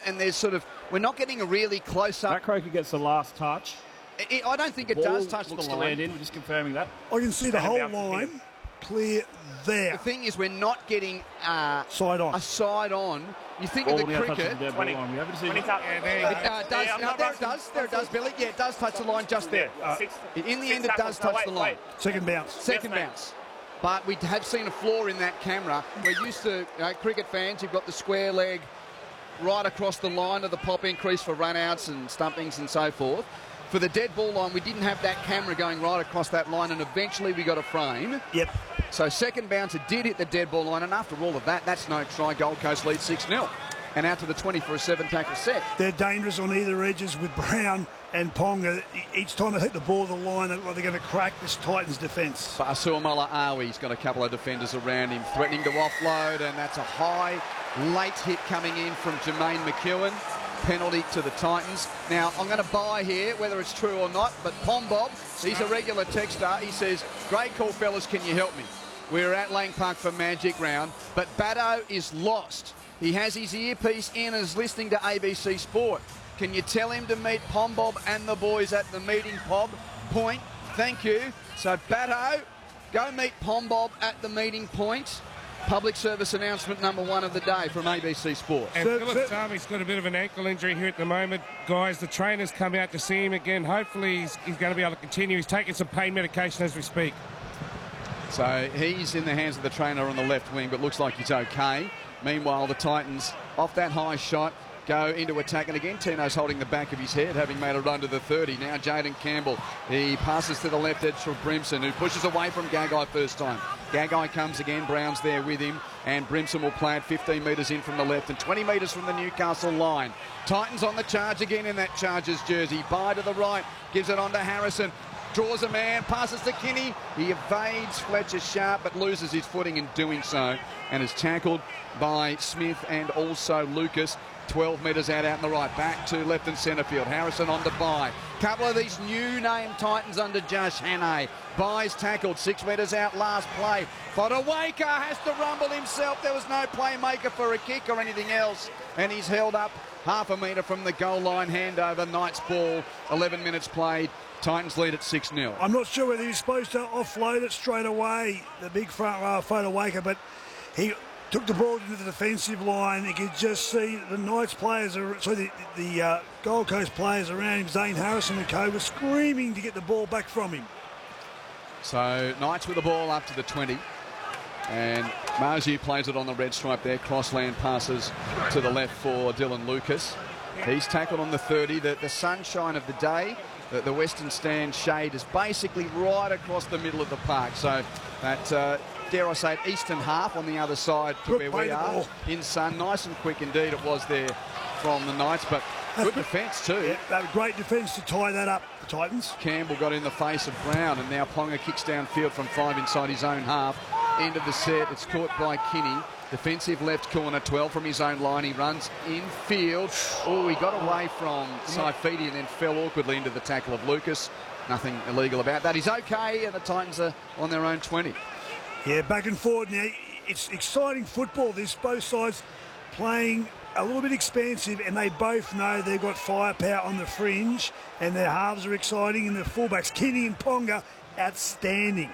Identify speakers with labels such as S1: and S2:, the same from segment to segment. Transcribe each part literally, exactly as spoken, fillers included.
S1: and there's sort of, we're not getting a really close-up.
S2: That croaker gets the last touch.
S1: I, I don't think it
S2: Ball
S1: does touch the
S2: looks
S1: line.
S2: to land in. We're just confirming that.
S3: I can see the
S2: Stand
S3: whole
S2: out from
S3: line
S2: here.
S3: clear there.
S1: The thing is, we're not getting uh,
S3: Side on.
S1: a side on. You think
S2: Ball
S1: of the
S2: now touches
S1: cricket.
S2: the dead ball line. We have a decision.
S4: twenty up. Yeah, there you
S1: It
S4: go.
S1: uh, does.
S4: Yeah, I'm
S1: no,
S4: not
S1: there it
S4: rushing.
S1: does. There it does, Billy. Yeah, it does touch the line just there.
S4: Yeah, six,
S1: In the
S4: six
S1: end, it
S4: tackles.
S1: does
S4: No,
S1: touch
S4: wait,
S1: the line.
S4: wait.
S3: Second bounce.
S1: Second
S4: Yes, mate.
S1: bounce. But we have seen a flaw in that camera. We're used to, you know, cricket fans, you've got the square leg right across the line of the pop increase for run-outs and stumpings and so forth. For the dead ball line, we didn't have that camera going right across that line, and eventually we got a frame.
S3: Yep.
S1: So second bounce, it did hit the dead ball line, and after all of that, that's no try. Gold Coast lead six nil. And out to the twenty for a seven-tackle set.
S3: They're dangerous on either edges with Brown and Ponga. Each time they hit the ball to the line, they're going to crack this Titans defence.
S1: But Asuamala Awi's got a couple of defenders around him, threatening to offload, and that's a high, late hit coming in from Jermaine McEwen. Penalty to the Titans. Now, I'm going to buy here, whether it's true or not, but Pom Bob, he's a regular texter. He says, great call, fellas, can you help me? We're at Lang Park for Magic Round, but Baddo is lost. He has his earpiece in and is listening to A B C Sport. Can you tell him to meet Pom Bob and the boys at the meeting Pob point? Thank you. So, Baddo, go meet Pom Bob at the meeting point. Public service announcement number one of the day from A B C Sport.
S5: And
S3: So-
S5: Philip
S3: so-
S5: Darby's got a bit of an ankle injury here at the moment. Guys, the trainer's come out to see him again. Hopefully he's, he's going to be able to continue. He's taking some pain medication as we speak.
S1: So he's in the hands of the trainer on the left wing, but looks like he's okay. Meanwhile, the Titans, off that high shot, go into attack. And again, Tino's holding the back of his head, having made a run to the thirty. Now Jaden Campbell, he passes to the left edge for Brimson, who pushes away from Gagai first time. Gagai comes again, Brown's there with him, and Brimson will play it fifteen metres in from the left and twenty metres from the Newcastle line. Titans on the charge again in that Chargers jersey. By to the right, gives it on to Harrison. Draws a man, passes to Kinney. He evades Fletcher Sharp, but loses his footing in doing so, and is tackled by Smith and also Lucas. twelve metres out, out in the right. Back to left and centre field. Harrison on to Bye. Couple of these new name Titans under Josh Hannay. Bye's tackled. Six metres out, last play. Fodawaker has to rumble himself. There was no playmaker for a kick or anything else. And he's held up half a metre from the goal line. Handover, Knights ball. eleven minutes played. Titans lead at six nil.
S3: I'm not sure whether he's supposed to offload it straight away, the big front row, Fodawaker, but he took the ball into the defensive line. You could just see the Knights players, are, so the, the uh, Gold Coast players around him, Zane Harrison and co, were screaming to get the ball back from him.
S1: So Knights with the ball up to the twenty. And Margie plays it on the red stripe there. Crossland passes to the left for Dylan Lucas. He's tackled on the thirty. The, the sunshine of the day, the, the western stand shade is basically right across the middle of the park. So that, uh, dare I say it, eastern half on the other side to
S3: Good
S1: where
S3: play
S1: we
S3: the
S1: are
S3: ball.
S1: in sun. Nice and quick indeed it was there from the Knights, but good defence too.
S3: Yeah, that was great defence to tie that up, the Titans.
S1: Campbell got in the face of Brown, and now Ponga kicks downfield from five inside his own half. End of the set, it's caught by Kinney. Defensive left corner, twelve from his own line. He runs infield. Oh, he got away from Saifidi and then fell awkwardly into the tackle of Lucas. Nothing illegal about that. He's okay, and the Titans are on their own twenty.
S3: Yeah, back and forward now. It's exciting football. This both sides playing a little bit expansive, and they both know they've got firepower on the fringe, and their halves are exciting, and the fullbacks, Kinney and Ponga, outstanding.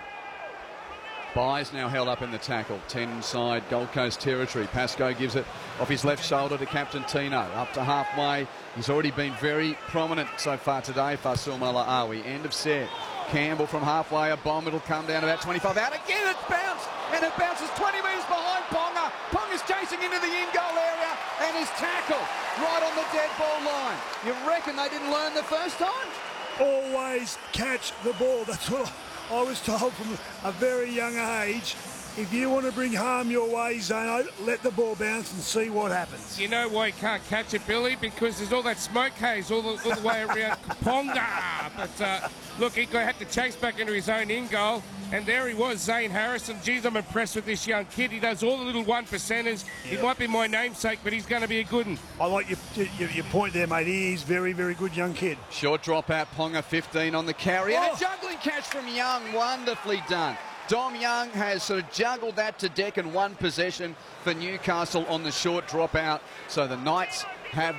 S1: Bye's now held up in the tackle. ten inside Gold Coast territory. Pascoe gives it off his left shoulder to Captain Tino. Up to halfway. He's already been very prominent so far today, Fasul Awi. End of set. Campbell from halfway. A bomb. It'll come down about twenty-five. Out again. It's bounced. And it bounces twenty metres behind Ponga. Ponga's chasing into the in-goal area and is tackled right on the dead ball line. You reckon they didn't learn the first time?
S3: Always catch the ball. That's what I was told from a very young age. If you want to bring harm your way, Zano, let the ball bounce and see what happens.
S5: You know why he can't catch it, Billy? Because there's all that smoke haze all the, all the way around Ponga. But uh, look, he had to chase back into his own in goal. And there he was, Zane Harrison. Geez, I'm impressed with this young kid. He does all the little one percenters. He might be my namesake, but he's going to be a good one.
S3: I like your, your, your point there, mate. He's a very, very good young kid.
S1: Short drop out, Ponga fifteen on the carry. And a juggling catch from Young. Wonderfully done. Dom Young has sort of juggled that to deck in one possession for Newcastle on the short drop out. So the Knights have